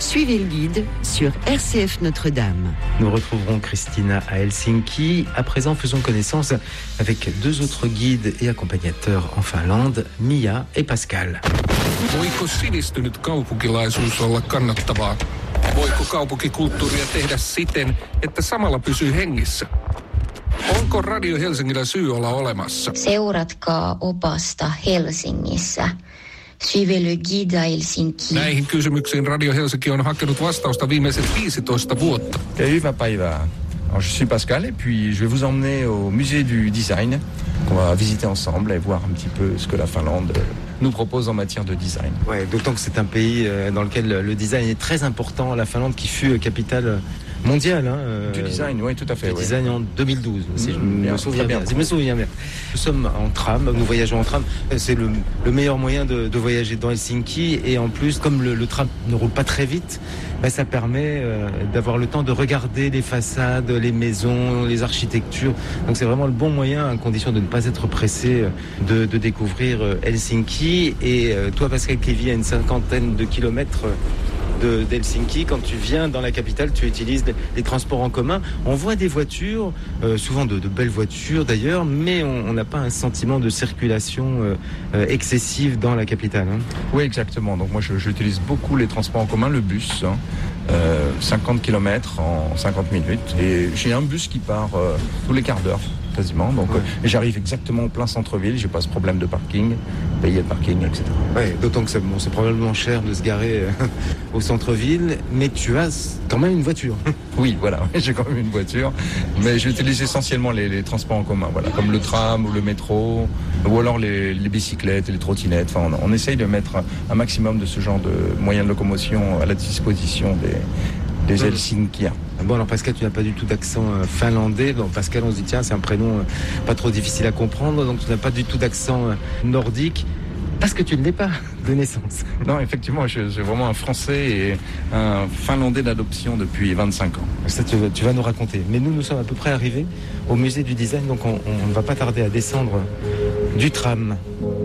Suivez le guide sur RCF Notre-Dame. Nous retrouverons Christina à Helsinki. À présent, faisons connaissance avec deux autres guides et accompagnateurs en Finlande, Mia et Pascal. Voiko sivistynyt kaupunkilaisuus olla kannattavaa? Voiko kaupunkikulttuuria tehdä siten, että samalla pysyy hengissä? Onko Radio Helsingillä syy olla olemassa? Seuratkaa opasta Helsingissä. Suivez le guide à Helsinki. Näihin kysymyksiin Radio Helsinki on hakenut vastausta viimeiset 15 vuotta. Hyvää päivää. Alors, je suis Pascal et puis je vais vous emmener au musée du design qu'on va visiter ensemble et voir un petit peu ce que la Finlande nous propose en matière de design. Ouais, d'autant que c'est un pays dans lequel le design est très important. La Finlande qui fut capitale mondiale. Du design, oui, tout à fait. Du design en 2012, si je me souviens bien. Si je me souviens bien. Nous sommes en tram, nous voyageons en tram. C'est le meilleur moyen de voyager dans Helsinki. Et en plus, comme le tram ne roule pas très vite, ça permet d'avoir le temps de regarder les façades, les maisons, les architectures. Donc c'est vraiment le bon moyen, à condition de ne pas être pressé, de découvrir Helsinki. Et toi, Pascal, qui vis à une 50aine de kilomètres d'Helsinki, quand tu viens dans la capitale, tu utilises les transports en commun. On voit des voitures, souvent de belles voitures d'ailleurs, mais on n'a pas un sentiment de circulation excessive dans la capitale. Oui, exactement. Donc moi, j'utilise beaucoup les transports en commun, le bus, 50 km en 50 minutes. Et j'ai un bus qui part tous les quarts d'heure, quasiment. Donc, et j'arrive exactement au plein centre-ville, j'ai pas ce problème de parking, payer le parking, etc. Ouais, d'autant que c'est probablement cher de se garer au centre-ville, mais tu as quand même une voiture. Oui, voilà, j'ai quand même une voiture, mais j'utilise essentiellement les transports en commun, voilà, comme le tram ou le métro, ou alors les bicyclettes et les trottinettes. Enfin, on essaye de mettre un maximum de ce genre de moyens de locomotion à la disposition des Helsinkiens. Bon, alors Pascal, tu n'as pas du tout d'accent finlandais. Donc Pascal, on se dit, tiens, c'est un prénom pas trop difficile à comprendre. Donc tu n'as pas du tout d'accent nordique. Parce que tu ne l'es pas de naissance. Non, effectivement, je suis vraiment un Français et un Finlandais d'adoption depuis 25 ans. Ça, tu vas nous raconter. Mais nous sommes à peu près arrivés au musée du design. Donc on ne va pas tarder à descendre du tram.